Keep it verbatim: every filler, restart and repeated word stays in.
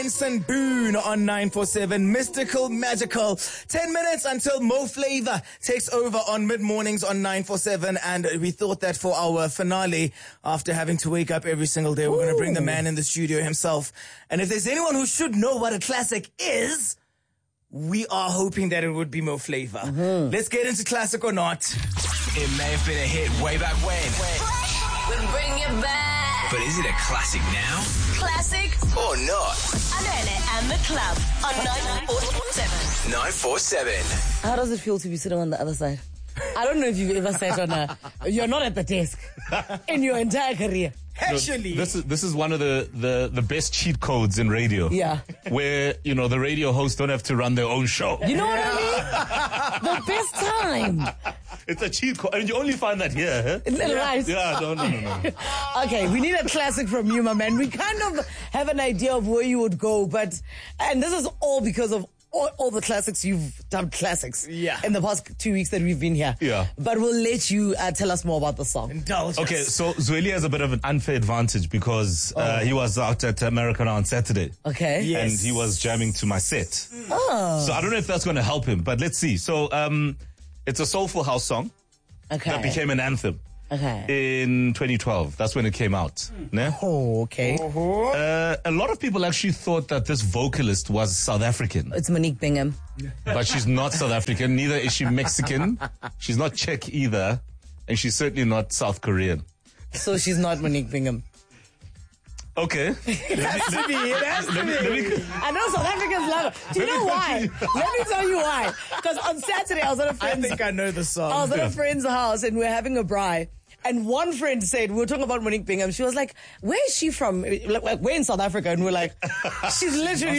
Vincent Boone on nine four seven, mystical, magical. Ten minutes until Mo Flava takes over on mid-mornings on nine four seven, and we thought that for our finale, after having to wake up every single day, we're going to bring the man in the studio himself. And if there's anyone who should know what a classic is, we are hoping that it would be Mo Flava. Mm-hmm. Let's get into classic or not. It may have been a hit way back when. We bring it back. But is it a classic now? Classic or not? Anele and the Club on nine four seven. nine four seven. How does it feel to be sitting on the other side? I don't know if you've ever sat on a... You're not at the desk in your entire career. Actually, no, this is this is one of the, the, the best cheat codes in radio. Yeah. Where, you know, the radio hosts don't have to run their own show. You know what I mean? The best time. It's a cheat code. And you only find that here, huh? Yeah. Right. Yeah, no, no, no, no. Okay, we need a classic from you, my man. We kind of have an idea of where you would go, but... And this is all because of all, all the classics you've done classics. Yeah. In the past two weeks that we've been here. Yeah. But we'll let you uh, tell us more about the song. Indulge us. Okay, so Zweli has a bit of an unfair advantage because uh, he was out at America Now on Saturday. Okay. Yes. And he was jamming to my set. Oh. So I don't know if that's going to help him, but let's see. So um, it's a soulful house song Okay. that became an anthem. Okay. In twenty twelve. That's when it came out. Ne? Oh, okay. Uh, a lot of people actually thought that this vocalist was South African. It's Monique Bingham. But she's not South African. Neither is she Mexican. She's not Czech either. And she's certainly not South Korean. So she's not Monique Bingham. Okay. It has to be. It has to be. I know South Africans love it. Do you know why? Let me tell you why. Because on Saturday I was at a I friend's think I know the song. I was at a friend's house and we we're having a braai. And one friend said, we were talking about Monique Bingham. She was like, where is she from? Like, like, we're in South Africa. And we're like, she's literally